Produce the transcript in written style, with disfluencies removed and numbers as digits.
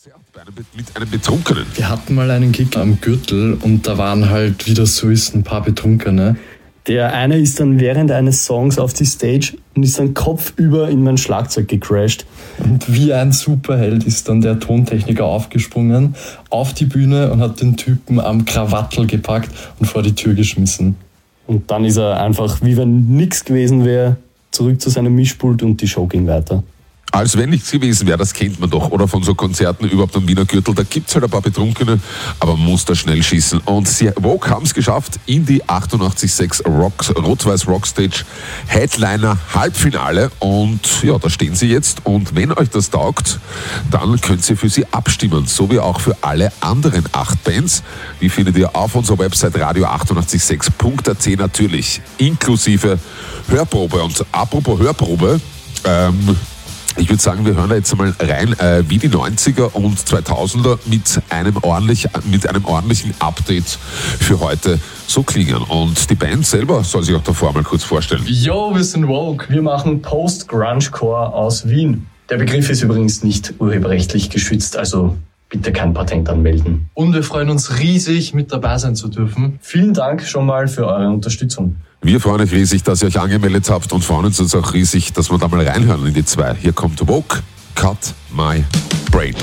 Mit einem Betrunkenen. Wir hatten mal einen Kick am Gürtel und da waren halt, wie das so ist, ein paar Betrunkene. Der eine ist dann während eines Songs auf die Stage und ist dann kopfüber in mein Schlagzeug gecrashed. Und wie ein Superheld ist dann der Tontechniker aufgesprungen auf die Bühne und hat den Typen am Krawattel gepackt und vor die Tür geschmissen. Und dann ist er einfach, wie wenn nichts gewesen wäre, zurück zu seinem Mischpult und die Show ging weiter. Als wenn nichts gewesen wäre, das kennt man doch. Oder von so Konzerten überhaupt am Wiener Gürtel, da gibt es halt ein paar Betrunkene, aber man muss da schnell schießen. Und Vogue haben es geschafft in die 88.6 Rot-Weiß Rockstage Headliner Halbfinale. Und ja, da stehen sie jetzt. Und wenn euch das taugt, dann könnt ihr für sie abstimmen. So wie auch für alle anderen 8 Bands. Die findet ihr auf unserer Website radio886.at natürlich. Inklusive Hörprobe. Und apropos Hörprobe, ich würde sagen, wir hören da jetzt einmal rein, wie die 90er und 2000er mit einem ordentlichen Update für heute so klingen. Und die Band selber soll sich auch davor mal kurz vorstellen. Yo, wir sind Vogue. Wir machen Post-Grunge-Core aus Wien. Der Begriff ist übrigens nicht urheberrechtlich geschützt, also bitte kein Patent anmelden. Und wir freuen uns riesig, mit dabei sein zu dürfen. Vielen Dank schon mal für eure Unterstützung. Wir freuen uns riesig, dass ihr euch angemeldet habt und freuen uns auch riesig, dass wir da mal reinhören in die 2. Hier kommt Vogue, Cut My Brain.